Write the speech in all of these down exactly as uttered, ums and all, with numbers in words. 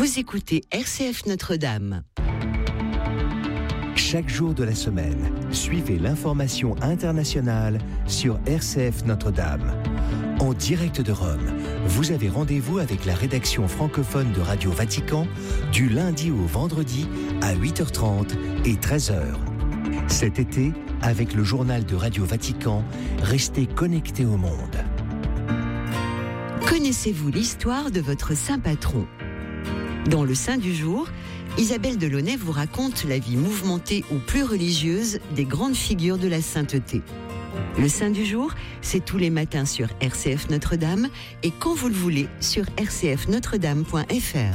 Vous écoutez R C F Notre-Dame. Chaque jour de la semaine, suivez l'information internationale sur R C F Notre-Dame. En direct de Rome, vous avez rendez-vous avec la rédaction francophone de Radio Vatican du lundi au vendredi à huit heures trente et treize heures. Cet été, avec le journal de Radio Vatican, restez connectés au monde. Connaissez-vous l'histoire de votre saint patron ? Dans le Saint du jour, Isabelle Delaunay vous raconte la vie mouvementée ou plus religieuse des grandes figures de la sainteté. Le Saint du jour, c'est tous les matins sur R C F Notre-Dame et quand vous le voulez sur r c f notre dame point f r.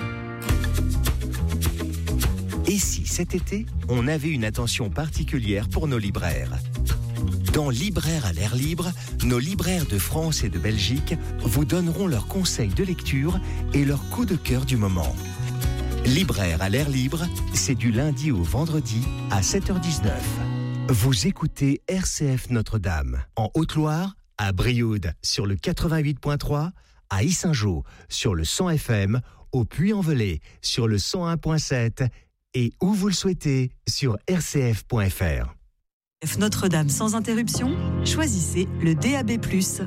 Et si cet été, on avait une attention particulière pour nos libraires ? Dans Libraires à l'air libre, nos libraires de France et de Belgique vous donneront leurs conseils de lecture et leurs coups de cœur du moment. Libraires à l'air libre, c'est du lundi au vendredi à sept heures dix-neuf. Vous écoutez R C F Notre-Dame, en Haute-Loire, à Brioude sur le quatre-vingt-huit virgule trois, à Yssingeaux sur le cent F M, au Puy-en-Velay sur le cent un virgule sept et où vous le souhaitez sur r c f point f r. F Notre-Dame sans interruption, choisissez le D A B plus.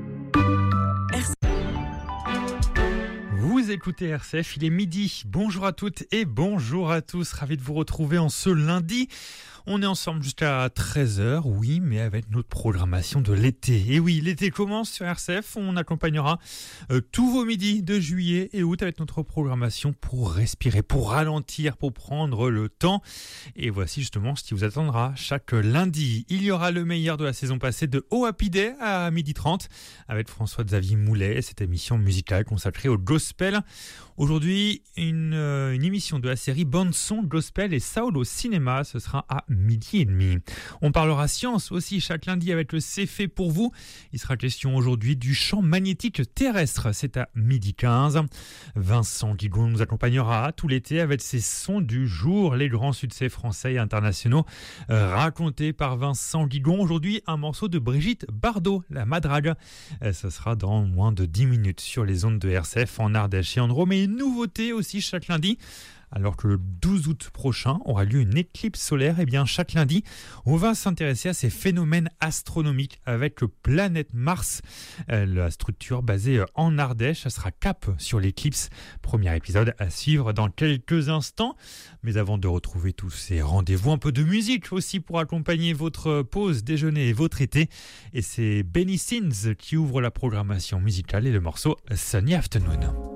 Vous écoutez R C F, il est midi. Bonjour à toutes et bonjour à tous. Ravi de vous retrouver en ce lundi. On est ensemble jusqu'à treize heures, oui, mais avec notre programmation de l'été. Et oui, l'été commence sur R C F. On accompagnera euh, tous vos midis de juillet et août avec notre programmation pour respirer, pour ralentir, pour prendre le temps. Et voici justement ce qui vous attendra chaque lundi. Il y aura le meilleur de la saison passée de Oh Happy Day à midi trente avec François-Xavier Moulet, cette émission musicale consacrée au gospel. Aujourd'hui, une, euh, une émission de la série Bande Son Gospel et Saul au cinéma. Ce sera à midi et demi. On parlera science aussi chaque lundi avec le C'est fait pour vous. Il sera question aujourd'hui du champ magnétique terrestre. C'est à midi quinze. Vincent Guigon nous accompagnera tout l'été avec ses sons du jour, les grands succès français et internationaux euh, racontés par Vincent Guigon. Aujourd'hui, un morceau de Brigitte Bardot, la Madrague. Euh, ça sera dans moins de dix minutes sur les ondes de R C F en Ardèche et en Drôme. Et une nouveauté aussi chaque lundi. Alors que le douze août prochain aura lieu une éclipse solaire, et bien chaque lundi, on va s'intéresser à ces phénomènes astronomiques avec Planète Mars, euh, la structure basée en Ardèche. Ça sera cap sur l'éclipse. Premier épisode à suivre dans quelques instants. Mais avant de retrouver tous ces rendez-vous, un peu de musique aussi pour accompagner votre pause déjeuner et votre été. Et c'est Benny Sins qui ouvre la programmation musicale et le morceau Sunny Afternoon.